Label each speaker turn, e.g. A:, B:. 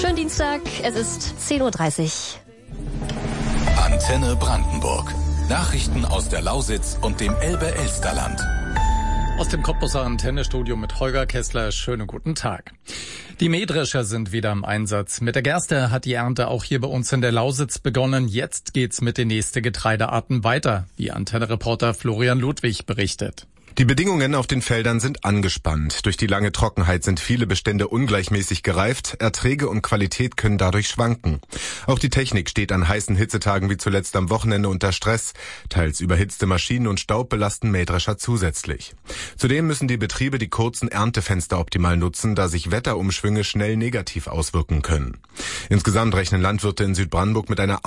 A: Schönen Dienstag, es ist 10:30 Uhr.
B: Antenne Brandenburg. Nachrichten aus der Lausitz und dem Elbe-Elsterland.
C: Aus dem Cottbuser Antennestudio mit Holger Kessler. Schönen guten Tag. Die Mähdrescher sind wieder im Einsatz. Mit der Gerste hat die Ernte auch hier bei uns in der Lausitz begonnen. Jetzt geht's mit den nächsten Getreidearten weiter, wie Antenne-Reporter Florian Ludwig berichtet.
D: Die Bedingungen auf den Feldern sind angespannt. Durch die lange Trockenheit sind viele Bestände ungleichmäßig gereift. Erträge und Qualität können dadurch schwanken. Auch die Technik steht an heißen Hitzetagen wie zuletzt am Wochenende unter Stress. Teils überhitzte Maschinen und Staub belasten Mähdrescher zusätzlich. Zudem müssen die Betriebe die kurzen Erntefenster optimal nutzen, da sich Wetterumschwünge schnell negativ auswirken können. Insgesamt rechnen Landwirte in Südbrandenburg mit einer